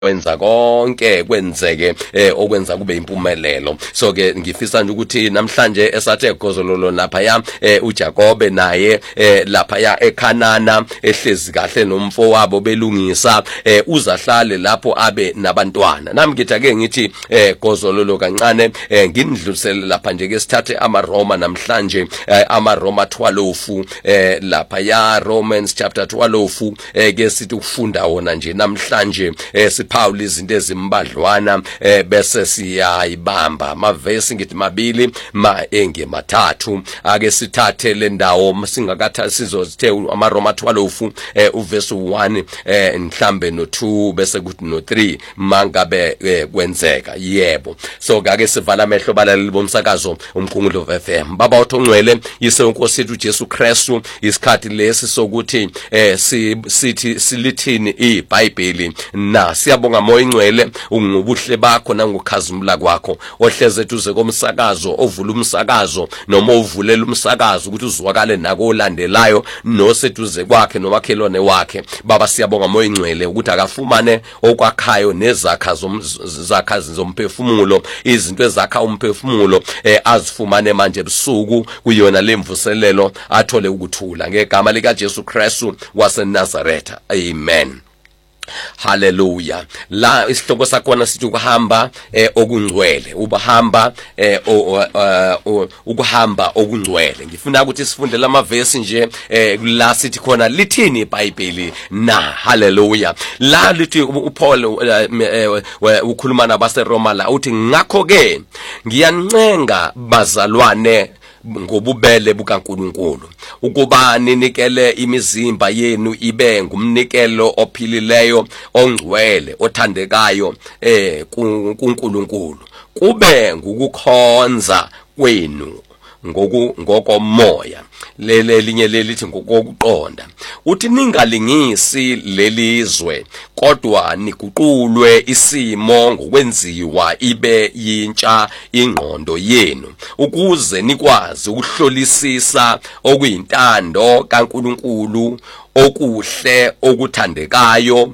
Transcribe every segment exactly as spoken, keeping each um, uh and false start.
wenza konke kwenzeke okwenza kube impumelelo. So ke ngifisa nje ukuthi namhlanje esathe egozololo lapha ya uJakobe naye lapha ya eKhanana ehlezi kahle nomfo wabo belungisa uzahlale lapho abe nabantwana. Nami ngithi ake ngithi gozololo kancane ngindlulisele lapha nje ke sithathe amaRoma namhlanje amaRoma twelve lapha ya Romans chapter twelve ke sithi ukufunda wona nje namhlanje Paul izinto ezimbadlwana bese siyayibamba amavesi ngithi mabili ma enge mathathu ake sithathe le ndawo singakatha sizothe amaRoma twelve uverse one mhlambe no two bese kuthi no three mangabe kwenzeka yebo. So ake sivala amehlo balaleli bomsakazo umkhumbulo F M baba othongcwele yise unkosi yethu Jesu Kristu isikhathi lesi sokuthi sithi silithini iBhayibheli na siyabonga moya ingcwele ungubuhle bakho nangokukhazimula kwakho ohleze eduze komsakazo ovula umsakazo noma uvulela umsakazo ukuthi uzwakale nako olandelayo noseduze kwakhe nomakhelwane wakhe. Baba siyabonga moya ingcwele ukuthi akafumane okwakhayo nezakha zomzakha zomphefumulo izinto ezakha umphefumulo azifumane manje ebusuku kuyona lemvuselelo athole ukuthula ngegama lika Jesu Kristu waseNazaretha. Amen. Hallelujah. La isihloko sakhona sithi ukuhamba okungcwele ubahamba ukuhamba okungcwele. Ngifuna ukuthi sifundele amavesi nje la sithi khona lithini iBhayibheli na. Hallelujah. La lithi uPaul ukhuluma nabaseRoma la uthi ngakho ke ngiyancenga bazalwane ngobubele bukaNkulunkulu ukuba ninikele imizimba yenu ibe ngumnikelo ophilileyo ongcwele othandekayo eh kuNkulunkulu kube ngukukhonza kwenu ngoku ngokomoya. Lele linye lelithi ngokuqonda uthi ningalingisi lelizwe kodwa niguqulwe isimo ngokwenziwa ibe yintsha ingqondo yenu ukuze nikwazi ukuhlolisisa okuyintando kaNkulunkulu okuhle okuthandekayo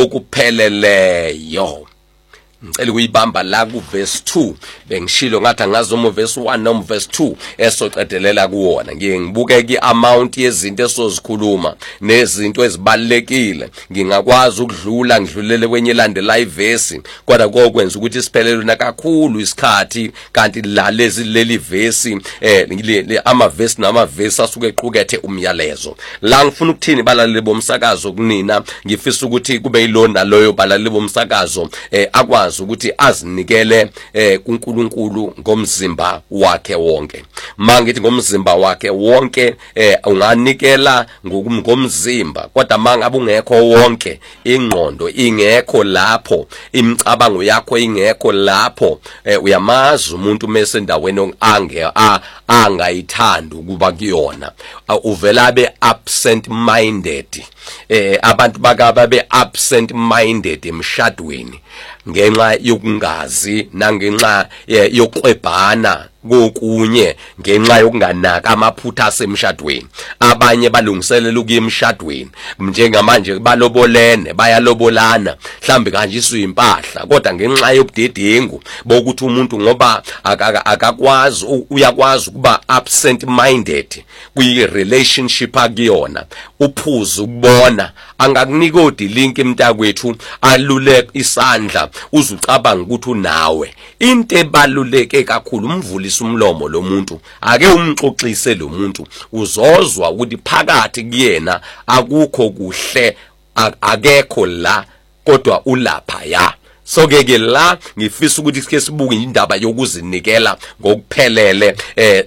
nokupheleleyo. Ngicela ukuyibamba la ku verse two bengishilo ngathi ngazo mu verse one no verse two esoqedelela kuwona. Ngiye ngibuke ke amount yezinto esozikhuluma nezinto ezibalekile ngingakwazi ukudlula ngidlulele kwenye landela ivesi kodwa kokwenza ukuthi siphelele na kakhulu isikhathi kanti la lezi leli verse eh ama verse nama verse asuke equkethe umyalezo. La ngifuna ukuthini balaleli bomsakazo kunina ngifisa ukuthi kube yilona loyo balaleli bomsakazo eh akwazi ukuthi azinikele eh kuNkulunkulu ngomzimba wakhe wonke. Mangithi ngomzimba wakhe wonke eh unganikela ngomzimba kodwa mangabe ungekho wonke ingqondo ingekho lapho imicabango yakho ingekho lapho eh, uyamazi umuntu mase endaweni ange angayithanda ukuba kuyona uvela be absent minded. Eh abantu bakaba be absent minded emshadweni ngenxa yokungazi nangenxa yokuqebhana kokunye ngenxa yokunganaka amaphutha asemshadweni. Abanye balungiselela ukuya emshadweni njengamanje balobolene bayalobolana mhlambe kanjiswa impahla kodwa ngenxa yobudedengu bokuthi umuntu ngoba akakwazi uyakwazi ukuba absent minded kwi relationship akuyona uphuza ukubona angakunika odilink emntakwethu alule isandla uzucabanga ukuthi unawe into ebaluleke kakhulu umvulisa umlomo lo muntu ake umxoxise lo muntu uzozwa ukuthi phakathi kuyena akukho kuhle akekho la kodwa ulapha ya. So ke la ngifisa ukuthi sike sibuke indaba yokuzinikela ngokuphelele eh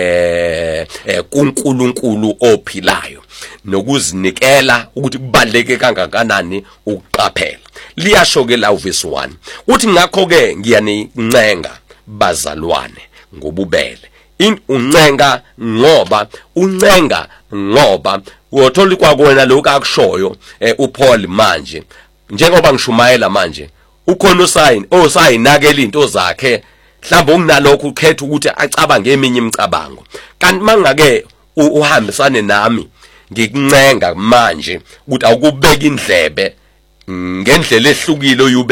eh kuNkulunkulu ophilayo nokuzinikela ukuthi kubaleke kangakanani ukuqaphela. Liyasho ke la uverse one uthi ngakho ke ngiyanincenga bazalwane ngobubele. In uncenga ngoba uncenga ngoba uyothola kwakwena lokho akushoyo uPaul manje njengoba ngishumayela manje ukhona usign osayinakela into zakhe mhlawumbe unginalokho ukhetha ukuthi acabange eminye imicabango kanti mangake uhambisane nami ngikuncenga manje ukuthi awukubeka indlebe ngendlela ehlukile